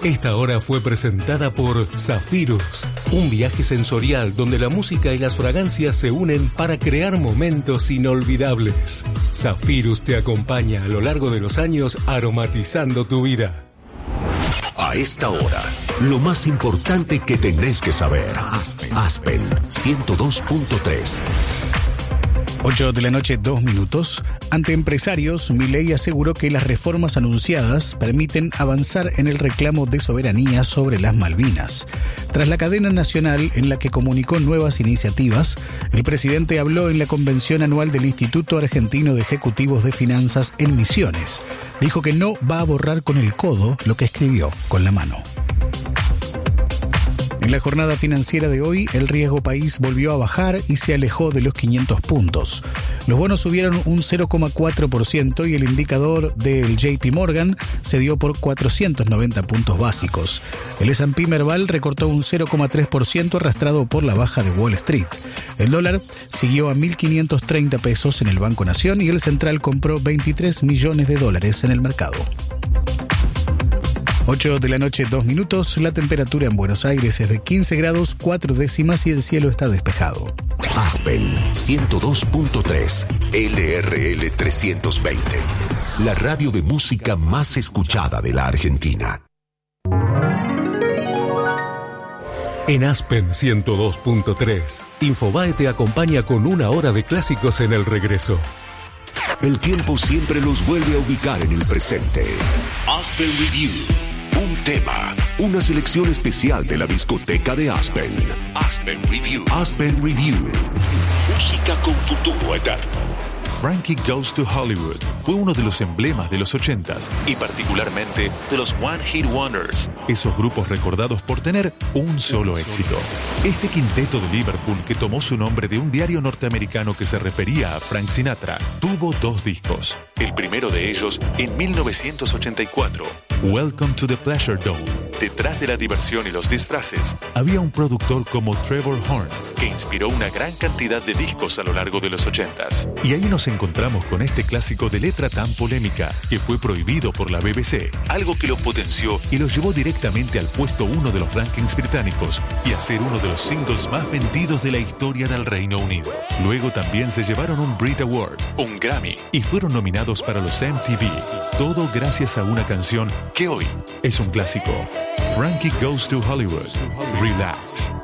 Esta hora fue presentada por Zafirus, un viaje sensorial donde la música y las fragancias se unen para crear momentos inolvidables. Zafirus te acompaña a lo largo de los años aromatizando tu vida. A esta hora, lo más importante que tenés que saber. Aspen 102.3. 8 de la noche, 2 minutos. Ante empresarios, Milei aseguró que las reformas anunciadas permiten avanzar en el reclamo de soberanía sobre las Malvinas. Tras la cadena nacional en la que comunicó nuevas iniciativas, el presidente habló en la convención anual del Instituto Argentino de Ejecutivos de Finanzas en Misiones. Dijo que no va a borrar con el codo lo que escribió con la mano. En la jornada financiera de hoy, el riesgo país volvió a bajar y se alejó de los 500 puntos. Los bonos subieron un 0,4% y el indicador del JP Morgan se dio por 490 puntos básicos. El S&P Merval recortó un 0,3% arrastrado por la baja de Wall Street. El dólar siguió a 1.530 pesos en el Banco Nación y el Central compró 23 millones de dólares en el mercado. 8 de la noche, 2 minutos. La temperatura en Buenos Aires es de 15 grados 4 décimas y el cielo está despejado. Aspen 102.3 LRL 320. La radio de música más escuchada de la Argentina. En Aspen 102.3, Infobae te acompaña con una hora de clásicos en el regreso. El tiempo siempre los vuelve a ubicar en el presente. Aspen Review. Un tema, una selección especial de la discoteca de Aspen. Aspen Review. Aspen Review. Música con futuro eterno. Frankie Goes to Hollywood fue uno de los emblemas de los 80s y particularmente de los One Hit Wonders, esos grupos recordados por tener un solo éxito. Este quinteto de Liverpool, que tomó su nombre de un diario norteamericano que se refería a Frank Sinatra, tuvo 2 discos. El primero de ellos en 1984, Welcome to the Pleasure Dome. Detrás de la diversión y los disfraces, había un productor como Trevor Horn, que inspiró una gran cantidad de discos a lo largo de los 80s. Y ahí nos encontramos con este clásico de letra tan polémica, que fue prohibido por la BBC, algo que lo potenció y lo llevó directamente al puesto 1 de los rankings británicos y a ser uno de los singles más vendidos de la historia del Reino Unido. Luego también se llevaron un Brit Award, un Grammy, y fueron nominados para los MTV. Todo gracias a una canción que hoy es un clásico. Frankie Goes to Hollywood. Relax.